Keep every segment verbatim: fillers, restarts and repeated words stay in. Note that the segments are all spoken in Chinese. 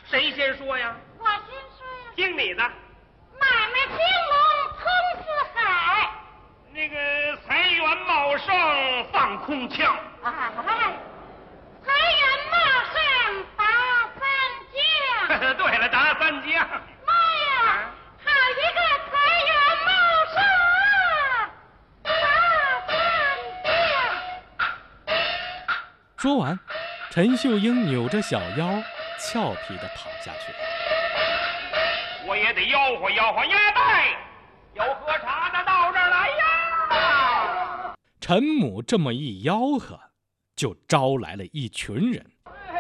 谁先说呀？ 我先说呀。 听你的。 买卖兴隆通四海。 那个财源茂盛放空腔。 哎，财源茂盛打三江。 对了，打三江。 妈呀，好一个财源茂盛啊！打三江。 说完，陈秀英扭着小腰，俏皮地跑下去。 我也得吆喝吆喝呀！拜，有喝茶的到这儿来呀！ 陈母这么一吆喝，就招来了一群人。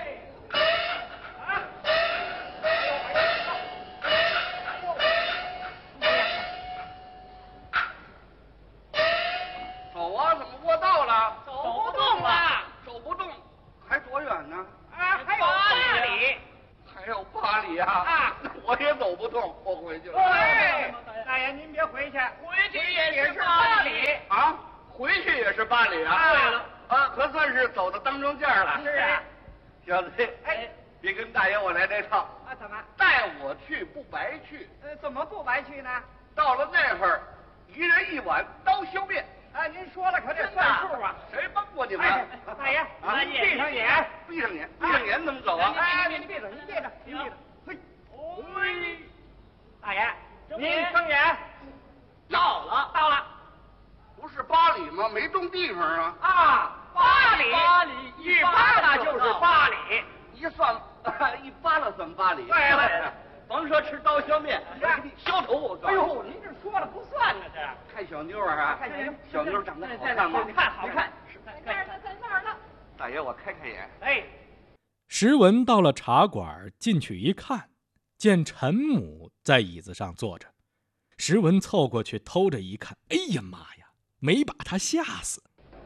走啊，怎么过道了？ 走不动了， 走不动，还多远呢？ 啊，还有八里。 还有八里啊！ 啊， 我也走不动，我回去了。 哎，大爷您别回去，回去也是八里啊，回去也是八里啊。 对了， 啊，可算是走到当中间了。 是啊， 小子， 哎， 别跟大爷我来这套。 啊，怎么？ 带我去不白去。 呃，怎么不白去呢？ 到了那会儿，一人一碗刀削面。 啊，您说了可得算数啊！ 谁帮过你们？ 哎，大爷，您闭上眼， 闭上眼，闭上眼怎么走啊？ 哎，您闭着，您闭着，您闭着。嘿，嘿，大爷，您睁眼。到了，到了。 不是八里吗？没动地方啊。 啊，八里，八里，一扒拉就是八里， 一算一扒拉算八里。 对了， 甭说吃刀削面，削头我告诉你。 哎呦，您这说了不算呢，这看小妞啊， 看小妞， 小妞长得好看吗？ 看好看。 在那儿呢，在那儿呢。 大爷，我开开眼。 哎， 石文到了茶馆，进去一看，见陈母在椅子上坐着。石文凑过去偷着一看，哎呀妈呀，没把他吓死。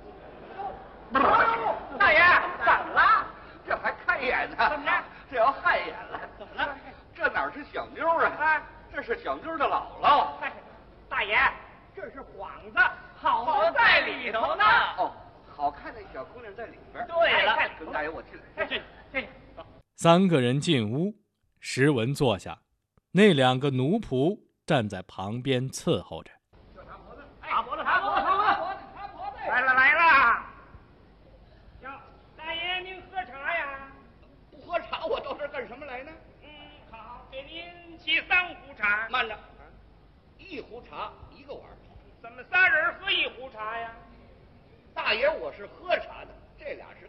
大爷，怎么了？ 这还开眼呢？ 怎么着？ 这要害眼了？ 怎么了？ 这哪是小妞啊？ 啊， 这是小妞的姥姥。 大爷，这是幌子，好在里头呢。 哦，好看的小姑娘在里边。 对了， 跟大爷我进来。 进进。 三个人进屋，石文坐下，那两个奴仆站在旁边伺候着。 擦脖子，擦脖子，擦脖子，擦脖子。来了来了。哟，大爷您喝茶呀？ 不喝茶，我到这儿干什么来呢？ 嗯，好，给您沏三壶茶。 慢着，一壶茶一个碗。 怎么仨人喝一壶茶呀？ 大爷，我是喝茶的，这俩